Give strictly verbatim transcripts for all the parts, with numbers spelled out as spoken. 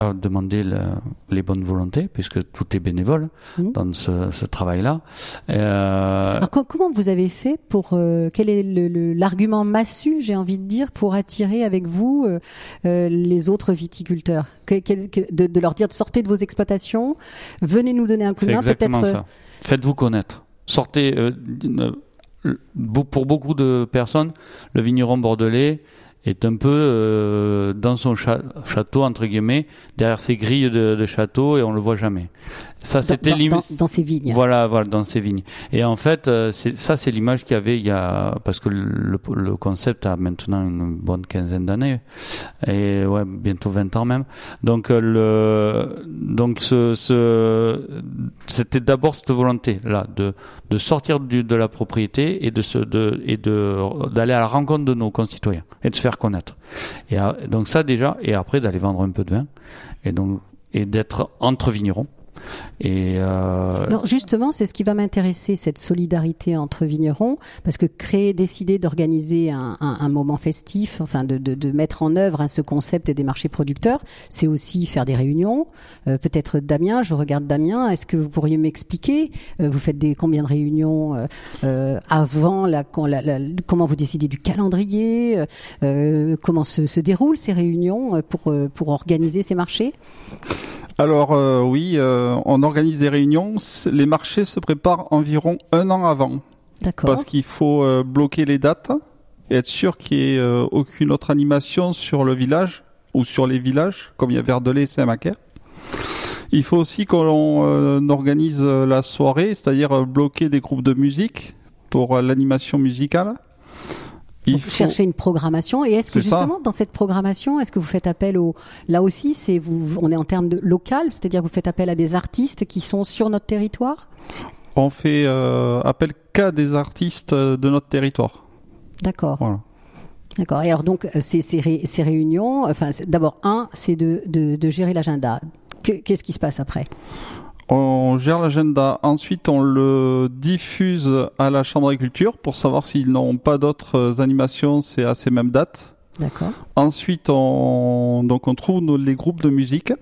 demander le, les bonnes volontés, puisque tout est bénévole mmh. dans ce, ce travail-là. Euh... Alors, co- comment vous avez fait pour euh, quel est le, le, l'argument massu, j'ai envie de dire, pour attirer avec vous euh, euh, les autres viticulteurs, que, que, que, de, de leur dire de sortez de vos exploitations, venez nous donner un coup de main, peut-être. C'est exactement euh... ça. Faites-vous connaître. Sortez. Euh, euh, pour beaucoup de personnes, le vigneron bordelais est un peu euh, dans son cha- château, entre guillemets, derrière ses grilles de, de château, et on le voit jamais. Ça, dans, c'était dans, l'im... dans, dans ses vignes. Voilà, voilà, dans ses vignes. Et en fait, euh, c'est, ça, c'est l'image qu'il y avait il y a, parce que le, le concept a maintenant une bonne quinzaine d'années, et ouais, bientôt vingt ans même. Donc, euh, le, donc, ce, ce, c'était d'abord cette volonté-là de, de sortir du, de la propriété et de se, de, et de, d'aller à la rencontre de nos concitoyens et de se faire connaître. Et donc ça déjà, et après d'aller vendre un peu de vin, et donc et d'être entre vignerons. Et euh... Alors justement, c'est ce qui va m'intéresser, cette solidarité entre vignerons, parce que créer, décider d'organiser un, un, un moment festif, enfin de, de, de mettre en œuvre hein, ce concept des marchés producteurs, c'est aussi faire des réunions. Euh, peut-être Damien, je regarde Damien, est-ce que vous pourriez m'expliquer euh, vous faites des combien de réunions euh, euh, avant la, la, la, comment vous décidez du calendrier, euh, comment se, se déroulent ces réunions pour pour organiser ces marchés? Alors euh, oui, euh, on organise des réunions. Les marchés se préparent environ un an avant. D'accord. Parce qu'il faut euh, bloquer les dates et être sûr qu'il n'y ait euh, aucune autre animation sur le village ou sur les villages, comme il y a Verdelais et Saint-Macaire. Il faut aussi qu'on euh, organise la soirée, c'est-à-dire euh, bloquer des groupes de musique pour euh, l'animation musicale. Il faut chercher une programmation. Et est-ce que c'est justement ça. Dans cette programmation, est-ce que vous faites appel au, là aussi, c'est vous, on est en termes de local, c'est-à-dire que vous faites appel à des artistes qui sont sur notre territoire? On fait euh, appel qu'à des artistes de notre territoire. D'accord. Voilà. D'accord. Et alors donc ces, ces, ré, ces réunions, enfin d'abord un, c'est de, de, de gérer l'agenda. Que, qu'est-ce qui se passe après? On gère l'agenda. Ensuite, on le diffuse à la Chambre d'agriculture pour savoir s'ils n'ont pas d'autres animations, c'est à ces mêmes dates. D'accord. Ensuite, on, donc on trouve nos, les groupes de musique.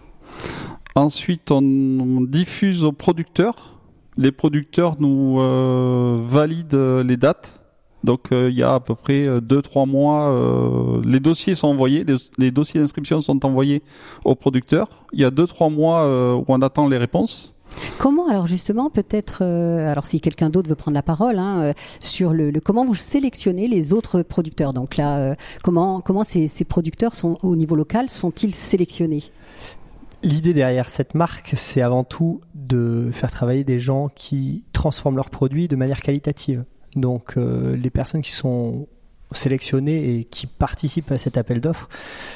Ensuite, on, on diffuse aux producteurs. Les producteurs nous euh, valident les dates. Donc, euh, il y a à peu près deux trois mois, euh, les dossiers sont envoyés, les, les dossiers d'inscription sont envoyés aux producteurs. Il y a deux trois mois euh, où on attend les réponses. Comment alors justement peut-être euh, alors si quelqu'un d'autre veut prendre la parole hein, euh, sur le, le comment vous sélectionnez les autres producteurs, donc là euh, comment comment ces, ces producteurs sont au niveau local sont-ils sélectionnés? L'idée derrière cette marque, c'est avant tout de faire travailler des gens qui transforment leurs produits de manière qualitative. Donc euh, les personnes qui sont sélectionnées et qui participent à cet appel d'offres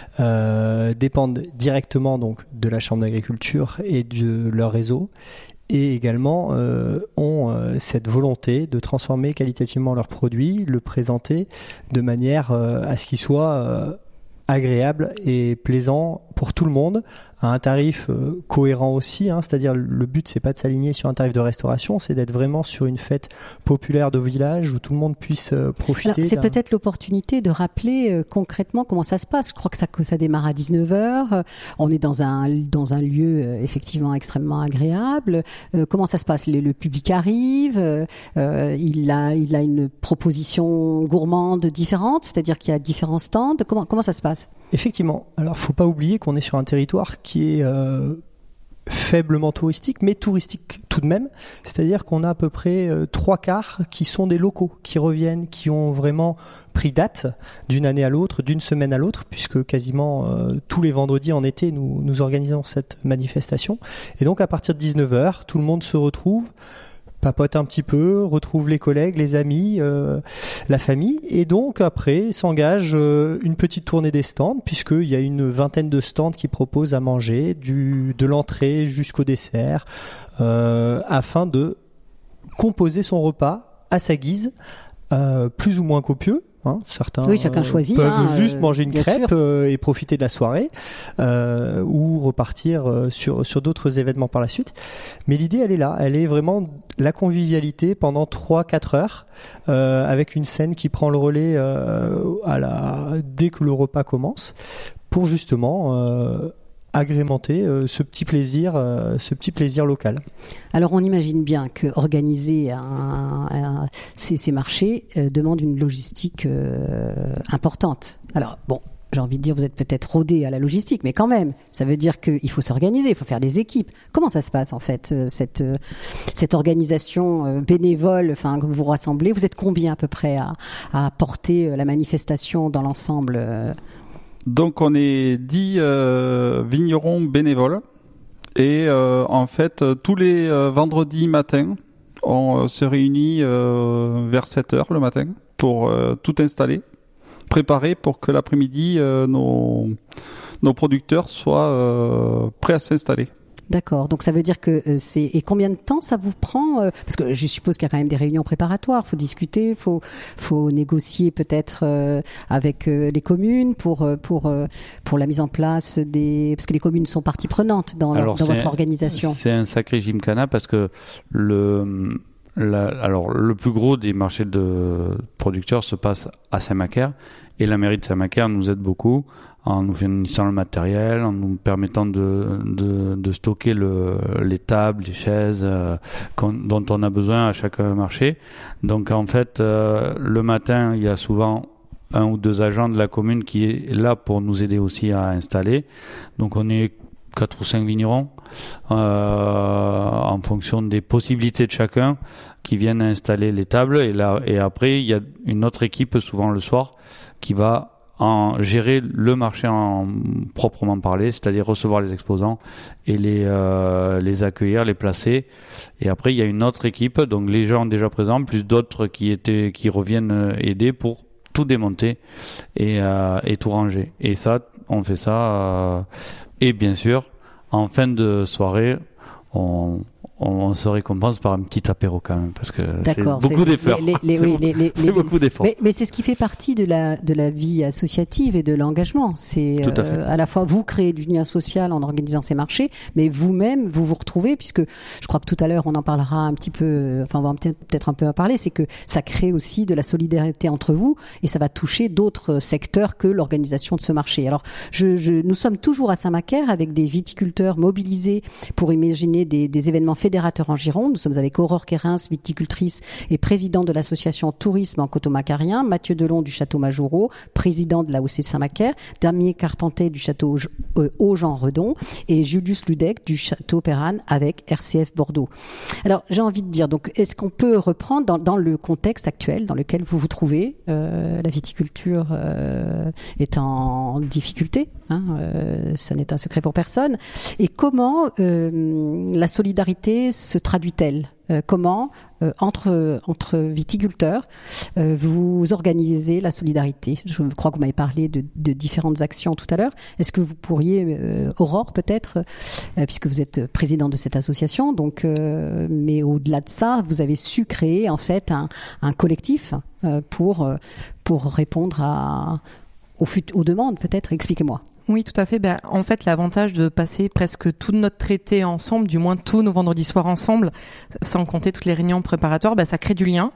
euh, dépendent directement donc de la Chambre d'agriculture et de leur réseau, et également euh, ont euh, cette volonté de transformer qualitativement leurs produits, le présenter de manière euh, à ce qu'il soit euh, agréable et plaisant pour tout le monde, à un tarif euh, cohérent aussi, hein, c'est-à-dire le but c'est pas de s'aligner sur un tarif de restauration, c'est d'être vraiment sur une fête populaire de village où tout le monde puisse euh, profiter. Alors, c'est d'un... peut-être l'opportunité de rappeler euh, concrètement comment ça se passe. Je crois que ça, que ça démarre à dix-neuf heures, euh, on est dans un, dans un lieu euh, effectivement extrêmement agréable. Euh, comment ça se passe? le, le public arrive, euh, euh, il, a, il a une proposition gourmande différente, c'est-à-dire qu'il y a différents stands. Comment, comment ça se passe? Effectivement. Alors, faut pas oublier qu'on est sur un territoire qui est euh, faiblement touristique, mais touristique tout de même. C'est-à-dire qu'on a à peu près euh, trois quarts qui sont des locaux, qui reviennent, qui ont vraiment pris date d'une année à l'autre, d'une semaine à l'autre, puisque quasiment euh, tous les vendredis en été, nous, nous organisons cette manifestation. Et donc, à partir de dix-neuf heures, tout le monde se retrouve, papote un petit peu, retrouve les collègues, les amis, euh, la famille, et donc après s'engage euh, une petite tournée des stands, puisqu'il y a une vingtaine de stands qui proposent à manger, du, de l'entrée jusqu'au dessert, euh, afin de composer son repas à sa guise, euh, plus ou moins copieux. Hein, certains oui, chacun choisit, peuvent hein, juste euh, manger une bien crêpe sûr. euh, et profiter de la soirée euh, ou repartir euh, sur, sur d'autres événements par la suite. Mais l'idée, elle est là. Elle est vraiment la convivialité pendant trois quatre heures euh, avec une scène qui prend le relais euh, à la, dès que le repas commence pour justement euh, agrémenter euh, ce petit plaisir, euh, ce petit plaisir local. Alors on imagine bien que organiser un, un, ces, ces marchés euh, demande une logistique euh, importante. Alors bon, j'ai envie de dire, vous êtes peut-être rodé à la logistique, mais quand même, ça veut dire qu'il faut s'organiser, il faut faire des équipes. Comment ça se passe en fait, euh, cette euh, cette organisation euh, bénévole, enfin que vous rassemblez? Vous êtes combien à peu près à, à porter euh, la manifestation dans l'ensemble euh Donc on est dix euh, vignerons bénévoles et euh, en fait tous les euh, vendredis matins on euh, se réunit euh, vers sept heures le matin pour euh, tout installer, préparer pour que l'après-midi euh, nos, nos producteurs soient euh, prêts à s'installer. D'accord. Donc ça veut dire que euh, c'est et combien de temps ça vous prend euh, parce que je suppose qu'il y a quand même des réunions préparatoires, faut discuter, faut faut négocier peut-être euh, avec euh, les communes pour euh, pour euh, pour la mise en place des parce que les communes sont partie prenante dans, leur, dans votre organisation. C'est un sacré gymkhana parce que le la, alors le plus gros des marchés de producteurs se passe à Saint-Macaire et la mairie de Saint-Macaire nous aide beaucoup en nous fournissant le matériel, en nous permettant de, de, de stocker le, les tables, les chaises euh, dont on a besoin à chaque marché. Donc en fait, euh, le matin, il y a souvent un ou deux agents de la commune qui est là pour nous aider aussi à installer. Donc on est quatre ou cinq vignerons euh, en fonction des possibilités de chacun qui viennent installer les tables. Et, là, et après, il y a une autre équipe, souvent le soir, qui va en gérer le marché en proprement parler, c'est-à-dire recevoir les exposants et les euh, les accueillir, les placer. Et après, il y a une autre équipe, donc les gens déjà présents, plus d'autres qui étaient qui reviennent aider pour tout démonter et euh, et tout ranger. Et ça, on fait ça. Euh, et bien sûr, en fin de soirée, on on se récompense par un petit apéro quand même parce que D'accord, c'est beaucoup c'est d'efforts. Les, les, c'est oui, beaucoup, les, les, c'est les, beaucoup d'efforts. Mais, mais c'est ce qui fait partie de la de la vie associative et de l'engagement. C'est Tout à fait. Euh, à la fois vous créez du lien social en organisant ces marchés, mais vous-même vous vous retrouvez puisque je crois que tout à l'heure on en parlera un petit peu. Enfin, on va peut-être un peu en parler. C'est que ça crée aussi de la solidarité entre vous et ça va toucher d'autres secteurs que l'organisation de ce marché. Alors, je, je, nous sommes toujours à Saint-Macaire avec des viticulteurs mobilisés pour imaginer des, des événements fédérateurs en Gironde. Nous sommes avec Aurore Kérins, viticultrice et présidente de l'association Tourisme en Coteau-Macarien, Mathieu Delon du Château Majoreau, président de l'A O C Saint-Macaire, Damien Carpenter du Château Haut-Jean-Redon et Julius Ludec du Château Perrane avec R C F Bordeaux. Alors, j'ai envie de dire, donc, est-ce qu'on peut reprendre dans, dans le contexte actuel dans lequel vous vous trouvez, euh, la viticulture euh, est en difficulté, hein, euh, ça n'est un secret pour personne, et comment euh, la solidarité se traduit-elle? Euh, comment, euh, entre, entre viticulteurs, euh, vous organisez la solidarité? Je crois que vous m'avez parlé de, de différentes actions tout à l'heure. Est-ce que vous pourriez, euh, Aurore peut-être, euh, puisque vous êtes président de cette association, donc, euh, mais au-delà de ça, vous avez su créer en fait un, un collectif euh, pour, euh, pour répondre à, aux, fut- aux demandes peut-être. Expliquez-moi. Oui, tout à fait. Ben, en fait, l'avantage de passer presque tout notre traité ensemble, du moins tous nos vendredis soirs ensemble, sans compter toutes les réunions préparatoires, ben, ça crée du lien,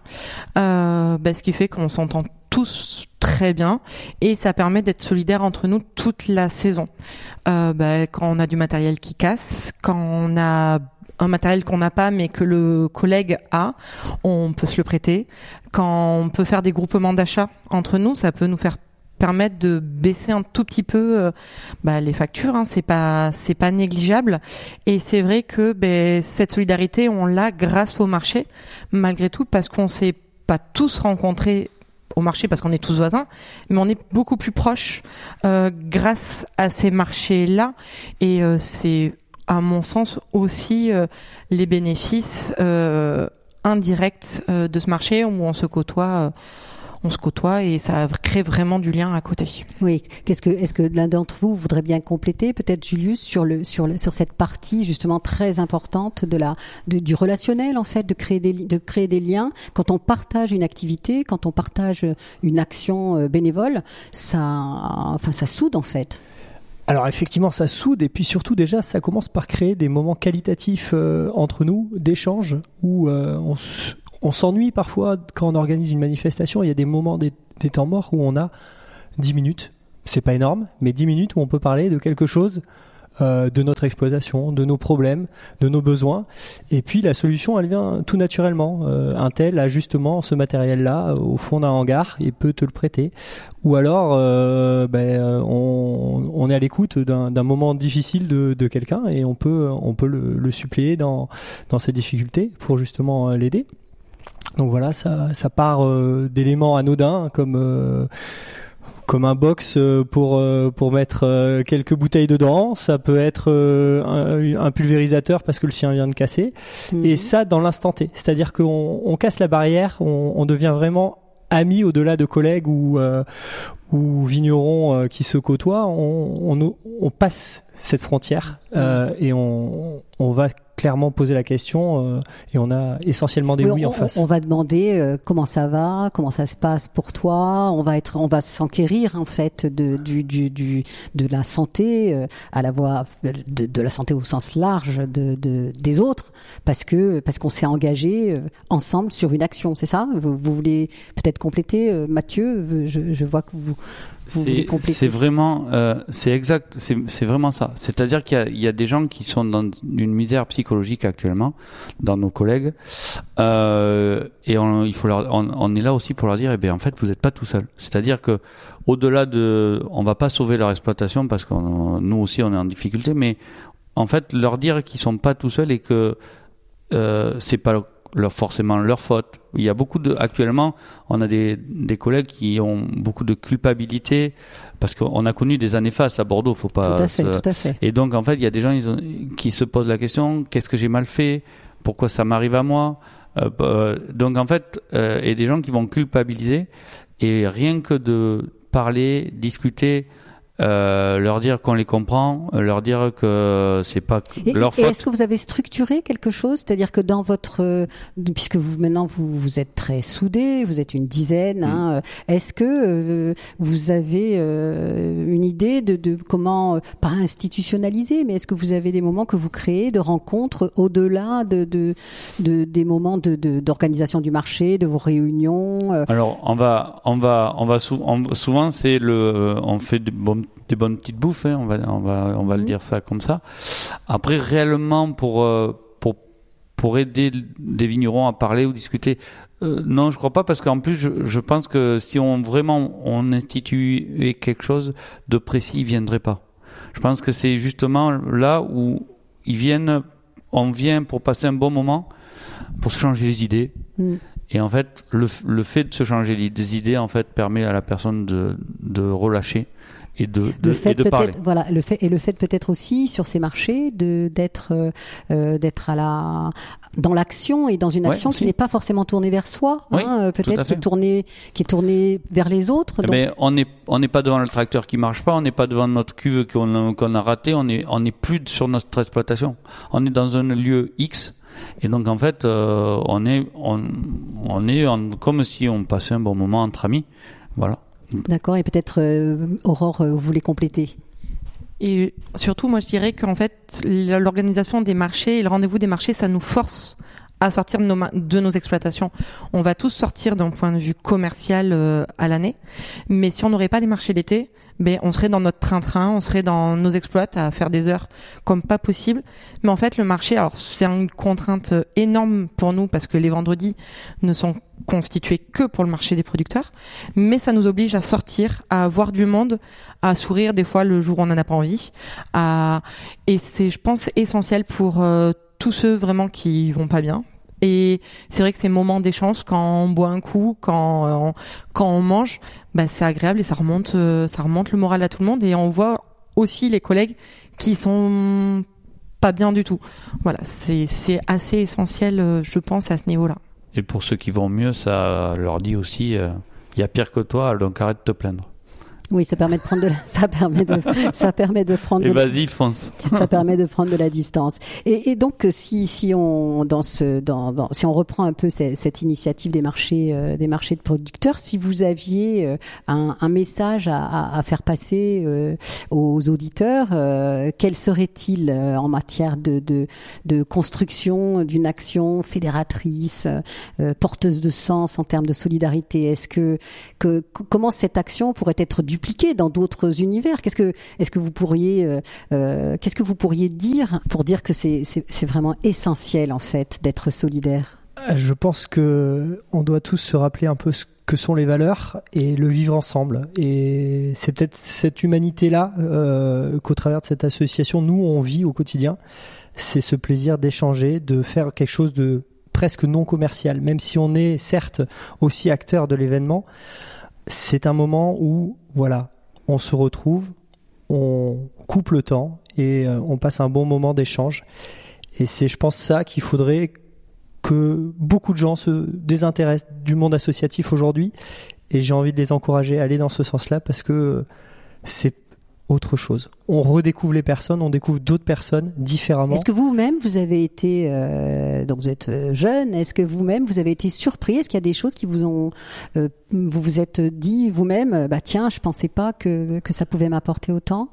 euh, ben, ce qui fait qu'on s'entend tous très bien et ça permet d'être solidaires entre nous toute la saison. Euh, ben, quand on a du matériel qui casse, quand on a un matériel qu'on n'a pas mais que le collègue a, on peut se le prêter. Quand on peut faire des groupements d'achat entre nous, ça peut nous faire permettre de baisser un tout petit peu euh, bah, les factures, hein, c'est pas c'est pas négligeable et c'est vrai que ben, cette solidarité on l'a grâce au marché malgré tout parce qu'on s'est pas tous rencontrés au marché parce qu'on est tous voisins, mais on est beaucoup plus proches euh, grâce à ces marchés-là et euh, c'est à mon sens aussi euh, les bénéfices euh, indirects euh, de ce marché où on se côtoie euh, on se côtoie et ça crée vraiment du lien à côté. Oui. Qu'est-ce que, est-ce que l'un d'entre vous voudrait bien compléter, peut-être Julius, sur le, sur le, sur cette partie justement très importante de la, de, du relationnel en fait, de créer des, de créer des liens. Quand on partage une activité, quand on partage une action bénévole, ça, enfin, ça soude en fait. Alors effectivement, ça soude et puis surtout déjà, ça commence par créer des moments qualitatifs euh, entre nous, d'échange où euh, on s- On s'ennuie parfois quand on organise une manifestation. Il y a des moments, des, des temps morts où on a dix minutes. C'est pas énorme, mais dix minutes où on peut parler de quelque chose euh, de notre exploitation, de nos problèmes, de nos besoins. Et puis la solution, elle vient tout naturellement. Euh, un tel a justement ce matériel-là au fond d'un hangar et peut te le prêter. Ou alors, euh, ben, on, on est à l'écoute d'un, d'un moment difficile de, de quelqu'un et on peut, on peut le, le suppléer dans, dans ses difficultés pour justement l'aider. Donc voilà, ça, ça part euh, d'éléments anodins comme euh, comme un box pour euh, pour mettre euh, quelques bouteilles dedans. Ça peut être euh, un, un pulvérisateur parce que le sien vient de casser. Mmh. Et ça dans l'instant T. C'est-à-dire qu'on on casse la barrière, on, on devient vraiment amis au-delà de collègues ou euh, ou vignerons euh, qui se côtoient. On, on, on passe cette frontière euh, et on on va clairement poser la question euh, et on a essentiellement des oui, oui on, en face. On va demander euh, comment ça va, comment ça se passe pour toi. On va être, on va s'enquérir en fait de du du du de la santé euh, à la voie de, de la santé au sens large de, de des autres parce que parce qu'on s'est engagé euh, ensemble sur une action. C'est ça? Vous, vous voulez peut-être compléter, euh, Mathieu? Je, je vois que vous. C'est, c'est vraiment, euh, c'est exact, c'est, c'est vraiment ça. C'est-à-dire qu'il y a, il y a des gens qui sont dans une misère psychologique actuellement, dans nos collègues, euh, et on, il faut leur, on, on est là aussi pour leur dire, eh bien, en fait, vous n'êtes pas tout seul. C'est-à-dire que, au-delà de, on va pas sauver leur exploitation parce que nous aussi on est en difficulté, mais en fait, leur dire qu'ils sont pas tout seuls et que euh, c'est pas leur, forcément leur faute. Il y a beaucoup de, actuellement, on a des, des collègues qui ont beaucoup de culpabilité parce qu'on a connu des années fastes à Bordeaux, faut pas. Tout à fait, se... tout à fait. Et donc, en fait, il y a des gens ils ont, qui se posent la question, qu'est-ce que j'ai mal fait? Pourquoi ça m'arrive à moi? euh, euh, Donc, en fait, euh, et des gens qui vont culpabiliser et rien que de parler, discuter, Euh, leur dire qu'on les comprend, leur dire que c'est pas et, leur et faute. Est-ce que vous avez structuré quelque chose, c'est-à-dire que dans votre, euh, puisque vous maintenant vous vous êtes très soudés, vous êtes une dizaine, mmh. hein, est-ce que euh, vous avez euh, une idée de, de comment, euh, pas institutionnaliser, mais est-ce que vous avez des moments que vous créez de rencontres au-delà de, de, de des moments de, de d'organisation du marché, de vos réunions? euh... Alors on va on va on va sou- on, souvent c'est le on fait des bons des bonnes petites bouffes, hein, on va on va on va mmh. le dire ça comme ça. Après réellement pour euh, pour pour aider des vignerons à parler ou discuter, euh, non je crois pas parce qu'en plus je, je pense que si on vraiment on instituait quelque chose de précis, ils viendraient pas. Je pense que c'est justement là où ils viennent, on vient pour passer un bon moment, pour se changer les idées. Mmh. Et en fait, le, le fait de se changer les idées en fait permet à la personne de de relâcher. Et de, de, le fait et de parler. Voilà, le fait et le fait peut-être aussi sur ces marchés de d'être euh, d'être à la dans l'action et dans une action ouais, qui n'est pas forcément tournée vers soi, oui, hein, peut-être qui est tournée qui est tournée vers les autres. Eh donc... ben, on n'est on n'est pas devant le tracteur qui marche pas, on n'est pas devant notre cuve qu'on a, qu'on a raté, on est on n'est plus sur notre exploitation. On est dans un lieu X. Et donc en fait, euh, on est on on est en, comme si on passait un bon moment entre amis, voilà. D'accord, et peut-être euh, Aurore, euh, vous voulez compléter? Et surtout, moi je dirais qu'en fait, l'organisation des marchés et le rendez-vous des marchés, ça nous force à sortir de nos, de nos exploitations. On va tous sortir d'un point de vue commercial euh, à l'année, mais si on n'aurait pas les marchés l'été, ben on serait dans notre train-train, on serait dans nos exploits à faire des heures comme pas possible. Mais en fait, le marché, alors c'est une contrainte énorme pour nous parce que les vendredis ne sont constitués que pour le marché des producteurs, mais ça nous oblige à sortir, à voir du monde, à sourire des fois le jour où on n'en a pas envie. À... Et c'est, je pense, essentiel pour euh, tous ceux vraiment qui vont pas bien. Et c'est vrai que ces moments d'échange, quand on boit un coup, quand on, quand on mange, bah c'est agréable et ça remonte, ça remonte le moral à tout le monde. Et on voit aussi les collègues qui sont pas bien du tout. Voilà, c'est c'est assez essentiel, je pense, à ce niveau-là. Et pour ceux qui vont mieux, ça leur dit aussi, il euh, y a pire que toi, donc arrête de te plaindre. Oui, ça permet de prendre de la, ça permet de, ça permet de prendre. Et de vas-y, fonce. Ça permet de prendre de la distance. Et, et donc, si, si on, dans ce, dans, dans, si on reprend un peu cette, cette initiative des marchés, euh, des marchés de producteurs, si vous aviez euh, un, un message à, à, à faire passer euh, aux auditeurs, euh, quel serait-il euh, en matière de, de, de construction d'une action fédératrice, euh, porteuse de sens en termes de solidarité? Est-ce que, que, comment cette action pourrait être du dupliquer dans d'autres univers. Qu'est-ce que, est-ce que vous pourriez, euh, euh, qu'est-ce que vous pourriez dire pour dire que c'est, c'est, c'est vraiment essentiel en fait d'être solidaire? Je pense que on doit tous se rappeler un peu ce que sont les valeurs et le vivre ensemble. Et c'est peut-être cette humanité-là euh, qu'au travers de cette association, nous, on vit au quotidien. C'est ce plaisir d'échanger, de faire quelque chose de presque non commercial. Même si on est certes aussi acteur de l'événement, c'est un moment où, voilà, on se retrouve, on coupe le temps et euh, on passe un bon moment d'échange. Et c'est, je pense, ça qu'il faudrait que beaucoup de gens se désintéressent du monde associatif aujourd'hui, et j'ai envie de les encourager à aller dans ce sens-là parce que c'est autre chose. On redécouvre les personnes, on découvre d'autres personnes différemment. Est-ce que vous-même, vous avez été, euh, donc vous êtes jeune, est-ce que vous-même, vous avez été surpris? Est-ce qu'il y a des choses qui vous ont, euh, vous vous êtes dit vous-même, bah tiens, je pensais pas que, que ça pouvait m'apporter autant?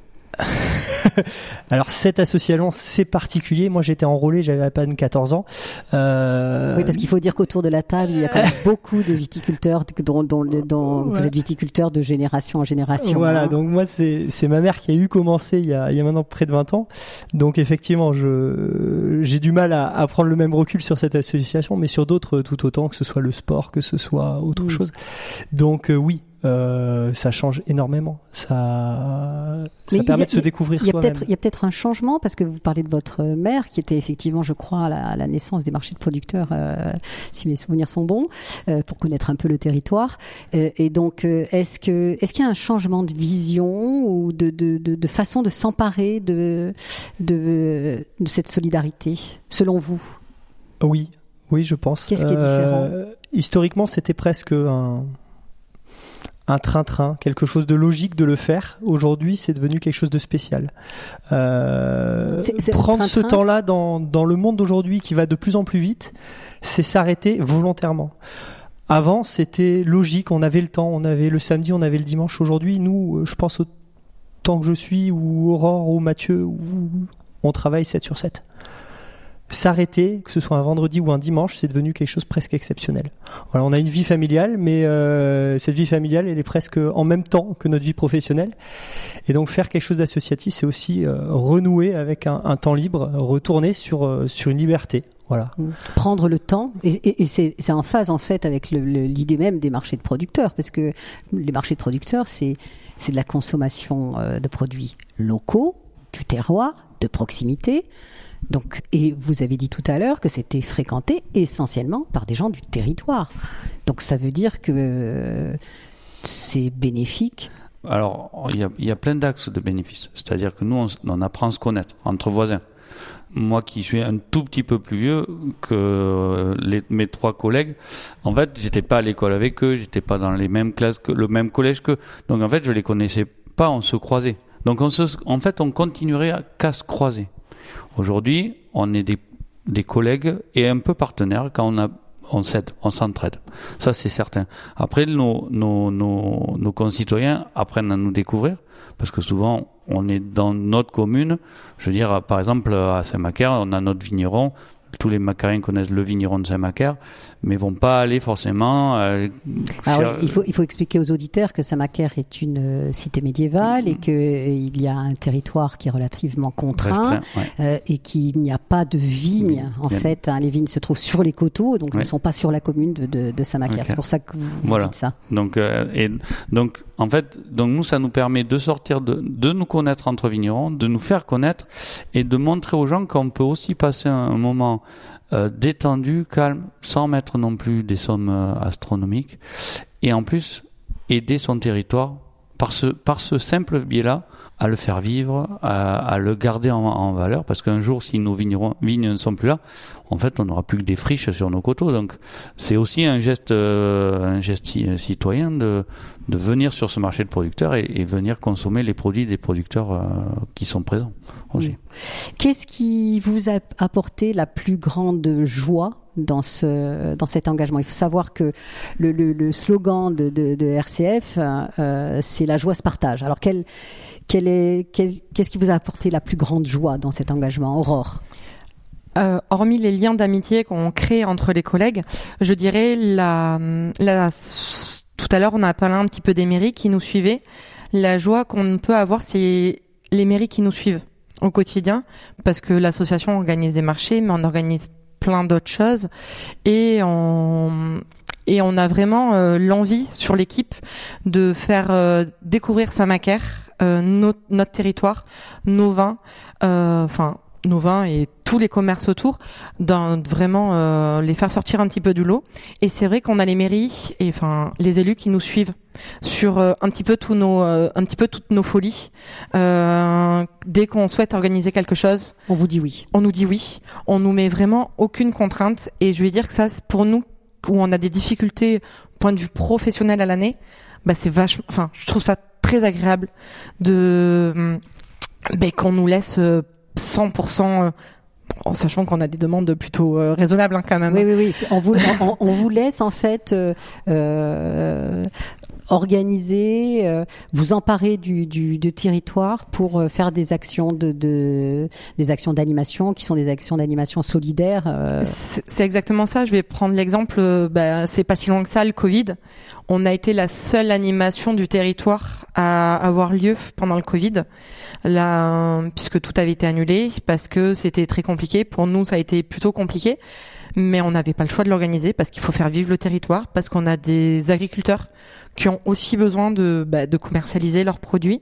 Alors cette association c'est particulier, moi j'étais enrôlé, j'avais à peine quatorze ans. Euh... Oui, parce qu'il faut dire qu'autour de la table il y a quand même beaucoup de viticulteurs dont, dont, dont ouais. Vous êtes viticulteur de génération en génération. Voilà, hein. Donc moi c'est, c'est ma mère qui a eu commencé il y a, il y a maintenant près de vingt ans, donc effectivement je, j'ai du mal à, à prendre le même recul sur cette association, mais sur d'autres tout autant, que ce soit le sport, que ce soit autre mmh. chose. Donc euh, oui, Euh, ça change énormément. Ça, ça permet a, de se découvrir il y a soi-même. Peut-être, il y a peut-être un changement parce que vous parlez de votre mère qui était effectivement, je crois, à la, à la naissance des marchés de producteurs, euh, si mes souvenirs sont bons, euh, pour connaître un peu le territoire. Euh, et donc, euh, est-ce que, est-ce qu'il y a un changement de vision ou de, de, de, de façon de s'emparer de, de, de cette solidarité, selon vous? Oui, oui, je pense. Qu'est-ce qui est différent? euh, Historiquement, c'était presque un un train-train, quelque chose de logique de le faire. Aujourd'hui, c'est devenu quelque chose de spécial. Euh, c'est, c'est prendre ce temps-là dans, dans le monde d'aujourd'hui qui va de plus en plus vite, c'est s'arrêter volontairement. Avant, c'était logique, on avait le temps, on avait le samedi, on avait le dimanche. Aujourd'hui, nous, je pense au temps que je suis, ou Aurore, ou Mathieu, ou on travaille sept sur sept. S'arrêter, que ce soit un vendredi ou un dimanche, c'est devenu quelque chose de presque exceptionnel. Voilà, on a une vie familiale, mais euh, cette vie familiale, elle est presque en même temps que notre vie professionnelle. Et donc faire quelque chose d'associatif, c'est aussi euh, renouer avec un, un temps libre, retourner sur euh, sur une liberté. Voilà. Prendre le temps, et, et, et c'est, c'est en phase en fait avec le, le, l'idée même des marchés de producteurs, parce que les marchés de producteurs, c'est c'est de la consommation euh, de produits locaux, du terroir, de proximité. Donc, et vous avez dit tout à l'heure que c'était fréquenté essentiellement par des gens du territoire. Donc ça veut dire que euh, c'est bénéfique. Alors, il y a, il y a plein d'axes de bénéfices. C'est-à-dire que nous, on, on apprend à se connaître entre voisins. Moi qui suis un tout petit peu plus vieux que les, mes trois collègues, en fait, j'étais pas à l'école avec eux, j'étais pas dans les mêmes classes, que le même collège qu'eux. Donc en fait, je les connaissais pas, on se croisait. Donc on se, en fait, on continuerait à, qu'à se croiser. Aujourd'hui, on est des, des collègues et un peu partenaires quand on, a, on s'aide, on s'entraide. Ça, c'est certain. Après, nos, nos, nos, nos concitoyens apprennent à nous découvrir parce que souvent, on est dans notre commune. Je veux dire, par exemple, à Saint-Macaire, on a notre vigneron. Tous les Macariens connaissent le vigneron de Saint-Macaire, mais vont pas aller forcément. Euh, Alors, cher... il faut il faut expliquer aux auditeurs que Saint-Macaire est une euh, cité médiévale et que euh, il y a un territoire qui est relativement contraint ouais. euh, et qu'il n'y a pas de vignes. En Bien. fait, hein, les vignes se trouvent sur les coteaux, donc ouais. ne sont pas sur la commune de, de, de Saint-Macaire. Okay. C'est pour ça que vous, vous voilà. dites ça. Donc euh, et donc en fait, donc nous, ça nous permet de sortir de de nous connaître entre vignerons, de nous faire connaître et de montrer aux gens qu'on peut aussi passer un, un moment Euh, détendu, calme, sans mettre non plus des sommes euh, astronomiques, et en plus aider son territoire par ce par ce simple biais-là à le faire vivre, à, à le garder en, en valeur, parce qu'un jour, si nos vignerons, vignes ne sont plus là, en fait, on n'aura plus que des friches sur nos coteaux. Donc, c'est aussi un geste, euh, un geste citoyen de de venir sur ce marché de producteurs et, et venir consommer les produits des producteurs euh, qui sont présents aussi. Qu'est-ce qui vous a apporté la plus grande joie dans ce dans cet engagement? Il faut savoir que le, le, le slogan de, de, de R C F, euh, c'est la joie se partage. Alors, quel, quel est, quel, qu'est-ce qui vous a apporté la plus grande joie dans cet engagement, Aurore? Euh, hormis les liens d'amitié qu'on crée entre les collègues, je dirais la, la tout à l'heure, on a parlé un petit peu des mairies qui nous suivaient. La joie qu'on peut avoir, c'est les mairies qui nous suivent au quotidien, parce que l'association organise des marchés, mais on organise plein d'autres choses, et on et on a vraiment euh, l'envie sur l'équipe de faire euh, découvrir Saint-Macaire, euh, notre, notre territoire, nos vins, euh, enfin nos vins et tous les commerces autour, dans vraiment euh, les faire sortir un petit peu du lot. Et c'est vrai qu'on a les mairies et enfin les élus qui nous suivent sur euh, un petit peu tous nos euh, un petit peu toutes nos folies. Euh, dès qu'on souhaite organiser quelque chose, on vous dit oui. On nous dit oui. On nous met vraiment aucune contrainte. Et je vais dire que ça, c'est pour nous où on a des difficultés point de vue professionnel à l'année, bah c'est vachement. Enfin, je trouve ça très agréable de bah, qu'on nous laisse cent pour cent. En sachant qu'on a des demandes plutôt euh, raisonnables hein, quand même. Oui, oui, oui. On vous, on, on vous laisse en fait euh, euh, organiser, euh, vous emparer du, du, du territoire pour euh, faire des actions de, de des actions d'animation qui sont des actions d'animation solidaire. Euh. C'est, c'est exactement ça. Je vais prendre l'exemple. Euh, bah, c'est pas si loin que ça, le Covid. On a été la seule animation du territoire à avoir lieu pendant le Covid. Là, puisque tout avait été annulé parce que c'était très compliqué. Pour nous, ça a été plutôt compliqué, mais on n'avait pas le choix de l'organiser parce qu'il faut faire vivre le territoire, parce qu'on a des agriculteurs qui ont aussi besoin de, bah, de commercialiser leurs produits.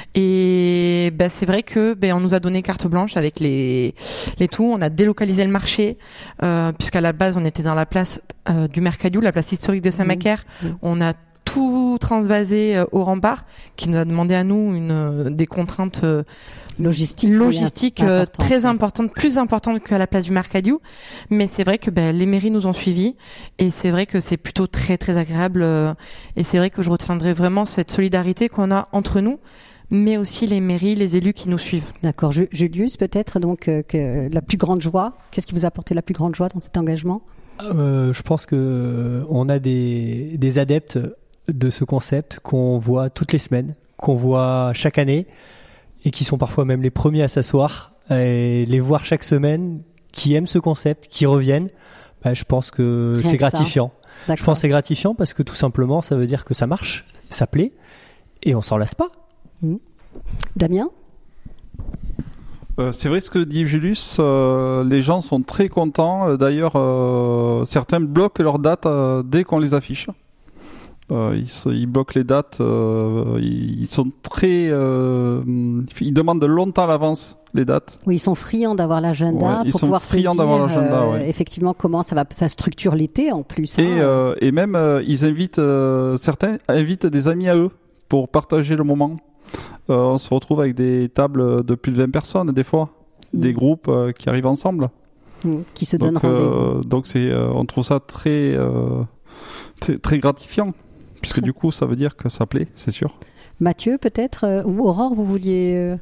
Et bah, c'est vrai que bah, on nous a donné carte blanche avec les les tout. On a délocalisé le marché euh, puisqu'à la base on était dans la place euh, du Mercadiou, la place historique de Saint-Macaire. Mmh. Mmh. On a tout transvasé euh, au rempart, qui nous a demandé à nous une euh, des contraintes euh, logistiques logistique, euh, importante, très importantes, plus importantes qu'à la place du Mercadiou. Mais c'est vrai que ben, les mairies nous ont suivis et c'est vrai que c'est plutôt très très agréable euh, et c'est vrai que je retiendrai vraiment cette solidarité qu'on a entre nous, mais aussi les mairies, les élus qui nous suivent. D'accord. Julius, peut-être donc euh, que la plus grande joie, qu'est-ce qui vous a apporté la plus grande joie dans cet engagement ? euh, Je pense que on a des, des adeptes de ce concept qu'on voit toutes les semaines, qu'on voit chaque année et qui sont parfois même les premiers à s'asseoir et les voir chaque semaine, qui aiment ce concept, qui reviennent. Bah, je pense que Rien c'est que gratifiant. Je pense que c'est gratifiant parce que tout simplement ça veut dire que ça marche, ça plaît et on s'en lasse pas. Mmh. Damien ? Euh, c'est vrai ce que dit Julius, euh, les gens sont très contents. D'ailleurs, euh, certains bloquent leurs dates euh, dès qu'on les affiche. Euh, ils, se, ils bloquent les dates, euh, ils, ils sont très, euh, ils demandent longtemps à l'avance les dates. Oui, ils sont friands d'avoir l'agenda ouais, pour pouvoir se dire euh, ouais. effectivement comment ça va, ça structure l'été en plus. Et, hein. euh, et même euh, ils invitent, euh, certains invitent des amis à eux pour partager le moment. Euh, on se retrouve avec des tables de plus de vingt personnes des fois, mmh. des groupes euh, qui arrivent ensemble, mmh. qui se donnent donc, rendez-vous. Euh, donc c'est, euh, on trouve ça très, euh, très, très gratifiant. Puisque du coup, ça veut dire que ça plaît, c'est sûr. Mathieu, peut-être, euh, ou Aurore, vous vouliez... Euh...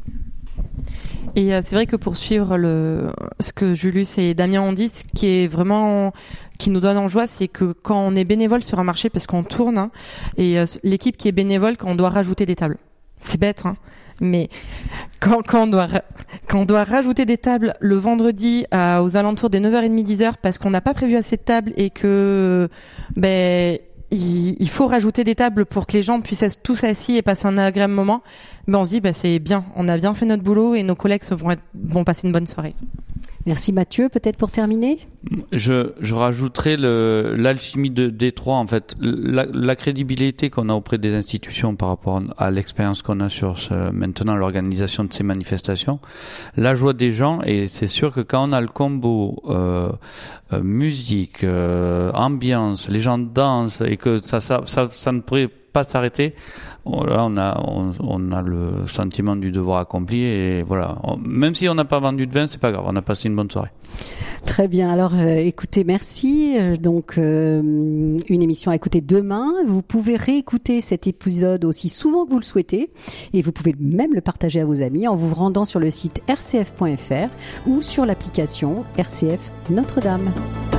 Et euh, c'est vrai que pour suivre le, ce que Julius et Damien ont dit, ce qui est vraiment, qui nous donne en joie, c'est que quand on est bénévole sur un marché, parce qu'on tourne, hein, et euh, l'équipe qui est bénévole, quand on doit rajouter des tables. C'est bête, hein. Mais quand, quand, on doit, quand on doit rajouter des tables le vendredi à, aux alentours des neuf heures trente, dix heures, parce qu'on n'a pas prévu assez de tables et que... ben il faut rajouter des tables pour que les gens puissent être tous assis et passer un agréable moment. Ben on se dit, ben c'est bien, on a bien fait notre boulot et nos collègues vont, être, vont passer une bonne soirée. Merci Mathieu. Peut-être pour terminer ? Je, je rajouterai le, l'alchimie de Détroit, en fait, la, la crédibilité qu'on a auprès des institutions par rapport à l'expérience qu'on a sur ce, maintenant l'organisation de ces manifestations, la joie des gens, et c'est sûr que quand on a le combo euh, euh, musique, euh, ambiance, les gens dansent et que ça, ça, ça, ça ne pourrait pas s'arrêter. Là, on a, on, on a le sentiment du devoir accompli et voilà. On, même si on n'a pas vendu de vin, c'est pas grave. On a passé une bonne soirée. Très bien. Alors, euh, écoutez, merci. Donc, euh, une émission à écouter demain. Vous pouvez réécouter cet épisode aussi souvent que vous le souhaitez et vous pouvez même le partager à vos amis en vous rendant sur le site r c f point f r ou sur l'application R C F Notre-Dame.